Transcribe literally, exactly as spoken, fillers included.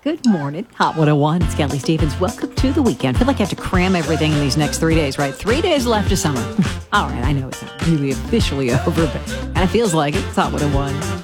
Good morning. Hot one oh one. It's Kelly Stevens. Welcome to the weekend. I feel like I have to cram everything in these next three days, right? Three days left of summer. All right, I know it's not really officially over, but kind of feels like it. It's Hot one oh one.